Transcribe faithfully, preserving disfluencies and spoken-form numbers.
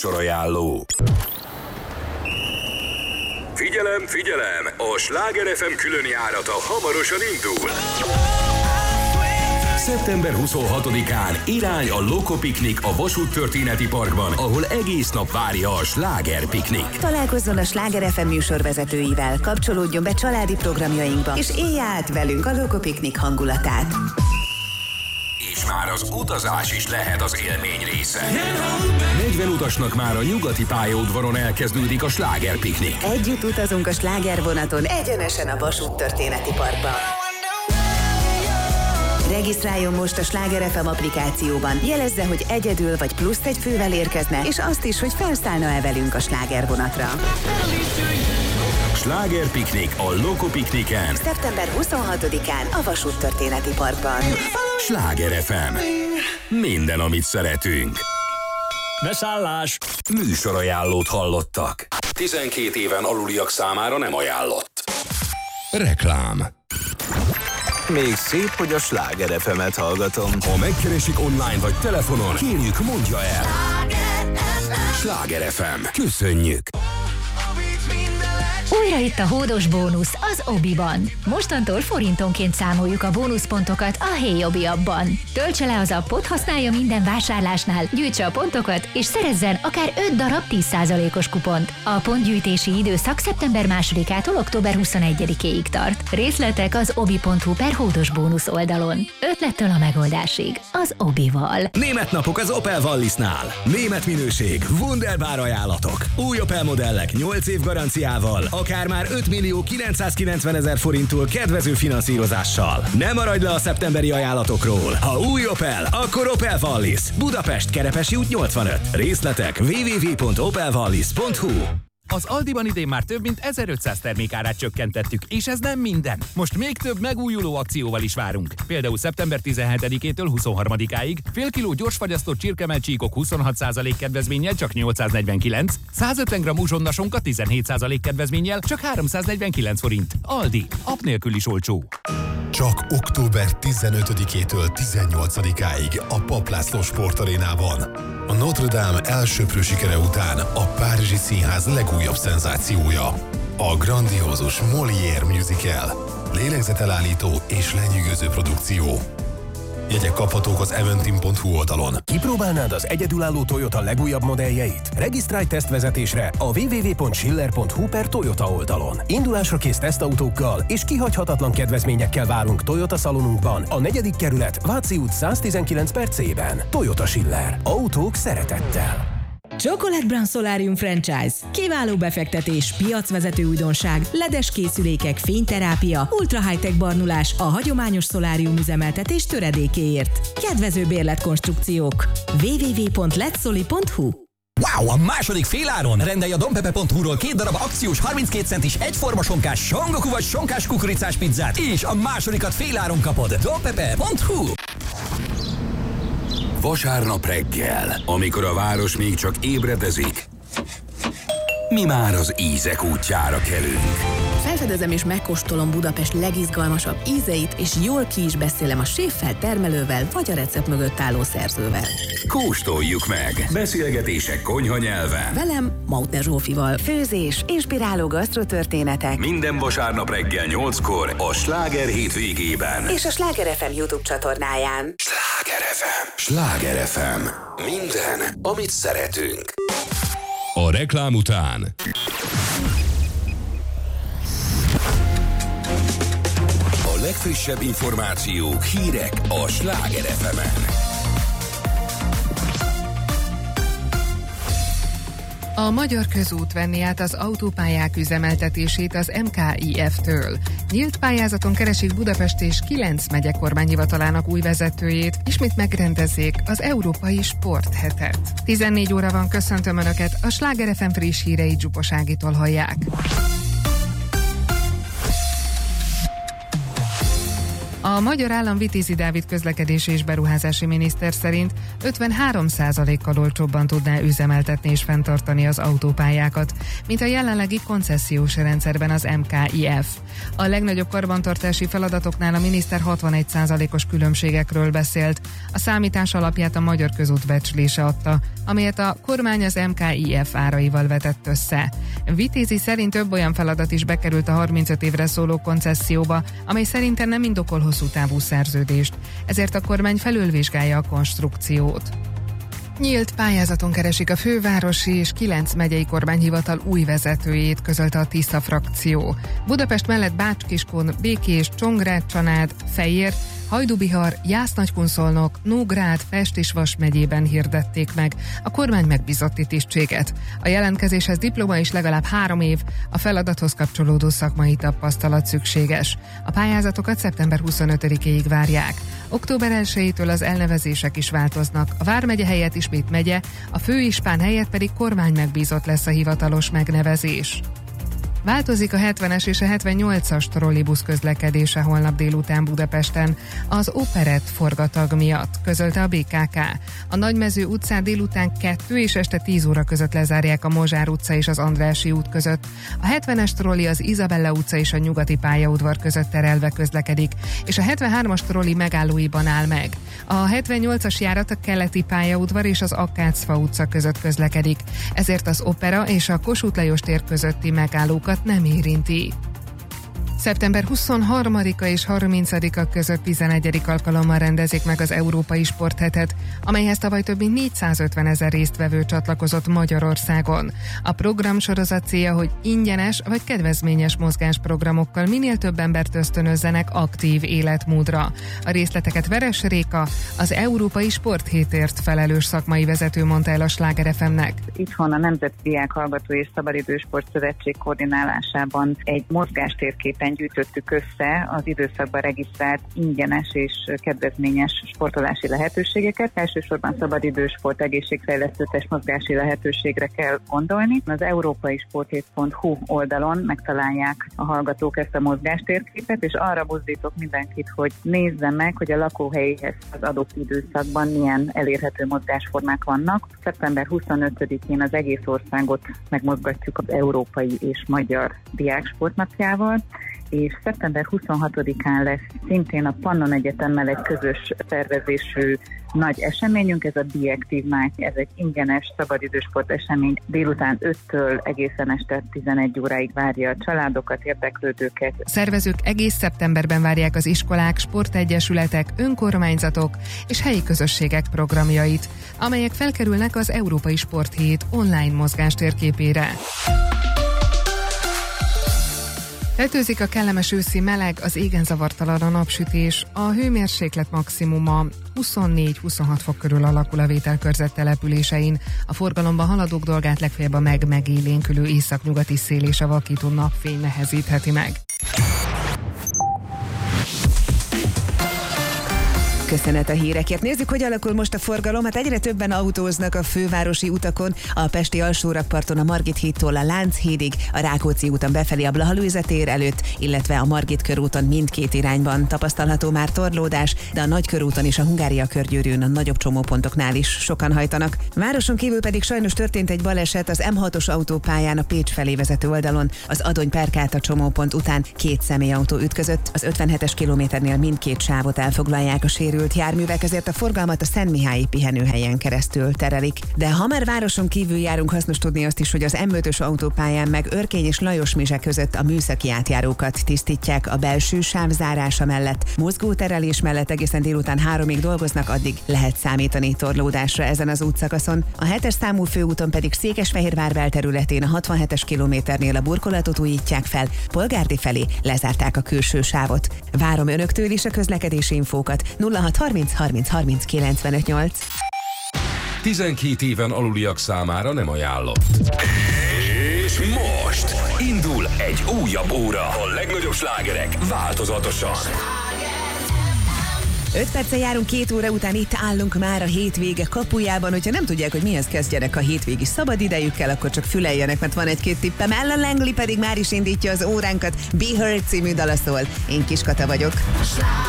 Műsorajánló. Figyelem, figyelem! A Sláger ef em különjárata hamarosan indul. szeptember huszonhatodikán irány a Loco Piknik a Vasúttörténeti Parkban, ahol egész nap várja a Sláger Piknik. Találkozzon a Sláger ef em műsorvezetőivel, kapcsolódjon be családi programjainkba, és élje át velünk a Loco Piknik hangulatát. És már az utazás is lehet az élmény része. negyven utasnak már a nyugati pályaudvaron elkezdődik a Sláger Piknik. Együtt utazunk a slágervonaton egyenesen a Vasúttörténeti Parkba. Regisztráljon most a Sláger ef em applikációban, jelezze, hogy egyedül vagy plusz egy fővel érkezne, és azt is, hogy felszállna-e velünk a slágervonatra. Sláger Piknik a Loco Pikniken. szeptember huszonhatodikán a Vasúttörténeti Parkban. Sláger ef em. Minden, amit szeretünk. Beszállás! Műsorajánlót hallottak. tizenkét éven aluliak számára nem ajánlott. Reklám. Még szép, hogy a Sláger ef emet hallgatom. Ha megkeresik online vagy telefonon, kérjük, mondja el. Sláger ef em. Köszönjük! Újra itt a hódos bónusz az Obiban. Mostantól forintonként számoljuk a bónuszpontokat a Hey Obi appban. Töltse le az appot, használja minden vásárlásnál, gyűjtse a pontokat, és szerezzen akár öt darab tíz százalékos kupont. A pontgyűjtési időszak szeptember másodikától október huszonegyedikéig tart. Részletek az obi pont hu per hódos bónusz oldalon. Ötlettől a megoldásig. Az Obival. Német napok az Opel Wallisnál. Német minőség, wunderbar ajánlatok. Új Opel modellek nyolc év garanciával, akár már öt millió kilencszázkilencvenezer forinttól kedvező finanszírozással. Ne maradj le a szeptemberi ajánlatokról. Ha új Opel, akkor Opel Wallis. Budapest, Kerepesi út nyolcvanöt. Részletek double-u double-u double-u pont opel wallis pont hu. Az Aldiban idén már több mint ezerötszáz termékárát csökkentettük, és ez nem minden. Most még több megújuló akcióval is várunk. Például szeptember tizenhetedikétől huszonharmadikáig fél kiló gyorsfagyasztott csirkemelcsíkok huszonhat százalék kedvezménnyel csak nyolcszáznegyvenkilenc, százötven gramm uzsonnasonka tizenhét százalék kedvezménnyel csak háromszáznegyvenkilenc forint. Aldi, app nélkül is olcsó. Csak október tizenötödikétől tizennyolcadikáig a Papp László Sportarénában. A Notre Dame elsöprő sikere után a Párizsi Színház legújabb szenzációja. A grandiózus Molière musical. Lélegzetelállító és lenyűgöző produkció. Jegyek kaphatók az eventim pont hu oldalon. Kipróbálnád az egyedülálló Toyota legújabb modelljeit? Regisztrálj tesztvezetésre a double-u double-u double-u pont schiller pont hu per Toyota oldalon. Indulásra kész tesztautókkal és kihagyhatatlan kedvezményekkel várunk Toyota szalonunkban, a negyedik kerület, Váci út száztizenkilenc per C-ben. Toyota Schiller. Autók szeretettel. Chocolate Brown Solarium Franchise. Kiváló befektetés, piacvezető újdonság, ledes készülékek, fényterápia, ultra high-tech barnulás a hagyományos szolárium üzemeltetés töredékéért. Kedvező bérletkonstrukciók. double-u double-u double-u pont letsoli pont hu. Wow, a második féláron rendelj a dompepe pont hu-ról két darab akciós harminckét centis egyforma sonkás songoku vagy sonkás kukoricás pizzát, és a másodikat féláron kapod. dompepe pont hu. Vasárnap reggel, amikor a város még csak ébredezik, mi már az ízek útjára kelünk. Felfedezem és megkóstolom Budapest legizgalmasabb ízeit, és jól ki is beszélem a séffel, termelővel vagy a recept mögött álló szerzővel. Kóstoljuk meg! Beszélgetések konyha nyelven. Velem, Mautner Zsófival. Főzés, inspiráló gasztrotörténetek. Minden vasárnap reggel nyolckor a Sláger hétvégében. És a Sláger ef em YouTube csatornáján. Sláger ef em. Sláger ef em. Minden, amit szeretünk. A reklám után a legfrissebb információk, hírek a Sláger ef emen. A Magyar Közút venni át az autópályák üzemeltetését az em ká i ef-től. Nyílt pályázaton keresik Budapest és kilenc megye kormányhivatalának új vezetőjét, ismét megrendezzék az Európai Sporthetet. tizennégy óra van, köszöntöm Önöket, a Sláger ef em friss híreit Zsupos Ágitól hallják. A A magyar állam Vitézi Dávid közlekedési és beruházási miniszter szerint ötvenhárom százalékkal olcsóbban tudná üzemeltetni és fenntartani az autópályákat, mint a jelenlegi koncesziós rendszerben az em ká i ef. A legnagyobb karbantartási feladatoknál a miniszter hatvanegy százalékos különbségekről beszélt. A számítás alapját a Magyar Közút becslése adta, amelyet a kormány az em ká i ef áraival vetett össze. Vitézi szerint több olyan feladat is bekerült a harmincöt évre szóló koncesszióba, amely szerintem nem indokol hosszú távú szerződést, ezért a kormány felülvizsgálja a konstrukciót. Nyílt pályázaton keresik a fővárosi és kilenc megyei kormányhivatal új vezetőjét, közölte a Tisza frakció. Budapest mellett Bács-Kiskun, Békés, Csongrád, Csanád, Fejér, Hajdubihar, Jász-Nagykunszolnok, Nógrád, Pest és Vas megyében hirdették meg a kormány megbízotti tisztséget. A jelentkezéshez diploma és legalább három év, a feladathoz kapcsolódó szakmai tapasztalat szükséges. A pályázatokat szeptember huszonötödikéig várják. Október elsejétől az elnevezések is változnak. A vármegye helyett ismét megye, a főispán helyett pedig kormány megbízott lesz a hivatalos megnevezés. Változik a hetvenes és a hetvennyolcas trollibusz közlekedése holnap délután Budapesten az Operett forgatag miatt, közölte a bé ká ká. A Nagymező utcán délután kettő és este tíz óra között lezárják a Mozsár utca és az Andrássy út között. A hetvenes trolli az Izabella utca és a Nyugati pályaudvar között terelve közlekedik, és a hetvenhármas trolli megállóiban áll meg. A hetvennyolcas járat a Keleti pályaudvar és az Akácfa utca között közlekedik, ezért az Opera és a Kossuth Lajos tér közötti megállókat nem érinti. szeptember huszonharmadika és harmincadika között tizenegyedik alkalommal rendezik meg az Európai Sporthetet, amelyhez tavaly több mint négyszázötven ezer résztvevő csatlakozott Magyarországon. A program sorozat célja, hogy ingyenes vagy kedvezményes mozgásprogramokkal minél több embert ösztönözzenek aktív életmódra. A részleteket Veres Réka, az Európai Sporthétért felelős szakmai vezető mondta el a Sláger ef em-nek. Itthon a Nemzeti Diák Hallgató és Szabadidősport Szövetség koordinálásában egy mozgástérképen gyűjtöttük össze az időszakban regisztrált ingyenes és kedvezményes sportolási lehetőségeket. Elsősorban szabadidősport, egészségfejlesztő testmozgási lehetőségre kell gondolni. Az európai sporthét pont hu oldalon megtalálják a hallgatók ezt a mozgástérképet, és arra buzdítok mindenkit, hogy nézze meg, hogy a lakóhelyéhez az adott időszakban milyen elérhető mozgásformák vannak. szeptember huszonötödikén az egész országot megmozgatjuk az európai és magyar diáksportnapjával, és szeptember huszonhatodikán lesz szintén a Pannon Egyetemmel egy közös szervezésű nagy eseményünk, ez a Be Active Night, ez egy ingyenes szabadidősport esemény, délután öttől egészen este tizenegy óráig várja a családokat, érdeklődőket. Szervezők egész szeptemberben várják az iskolák, sportegyesületek, önkormányzatok és helyi közösségek programjait, amelyek felkerülnek az Európai Sporthét online mozgástérképére. Feltőzik a kellemes őszi meleg, az égen zavartalan a napsütés, a hőmérséklet maximuma huszonnégy-huszonhat fok körül alakul a vételkörzet településein, a forgalomban haladók dolgát legfeljebb a meg-megélénkülő északnyugati szél és a vakító napfény nehezítheti meg. Köszönet a hírekért. Nézzük, hogy alakul most a forgalom. Hát egyre többen autóznak a fővárosi utakon, a pesti alsórakparton a Margit hídtól a Lánchídig, a Rákóczi úton befelé a Blaha-Lujza tér előtt, illetve a Margit körúton mindkét irányban tapasztalható már torlódás, de a Nagykörúton és a Hungária körgyűrűn a nagyobb csomópontoknál is sokan hajtanak. Városon kívül pedig sajnos történt egy baleset az em hatos autópályán a Pécs felé vezető oldalon, az Adony-Perkáta csomópont után két személyautó ütközött, az ötvenhetes kilométernél mindkét sávot elfoglalják a sérült járművek, ezért a forgalmat a Szentmihályi pihenőhelyen keresztül terelik. De ha már városon kívül járunk, hasznos tudni azt is, hogy az em ötös autópályán meg Örkény és Lajosmizse között a műszaki átjárókat tisztítják a belső sáv zárása mellett. Mozgóterelés mellett egészen délután háromig dolgoznak, addig lehet számítani torlódásra ezen az útszakaszon. A hetes számú főúton pedig Székesfehérvár belterületén a hatvanhetes kilométernél a burkolatot újítják fel, Polgárdi felé lezárták a külső sávot. Várom önöktől is a közlekedési infókat. nulla hat harminc harminc harminc kilencvenöt nyolc. tizenkét éven aluliak számára nem ajánlott. És most indul egy újabb óra. A legnagyobb slágerek változatosan. öt perccel járunk két óra után, itt állunk már a hétvége kapujában. Hogyha nem tudják, hogy mihez kezdjenek a hétvégi szabad idejükkel, akkor csak füleljenek, mert van egy-két tippem. Ellen Langley pedig már is indítja az óránkat. Be Heard című dala szól. Én Kiskata vagyok.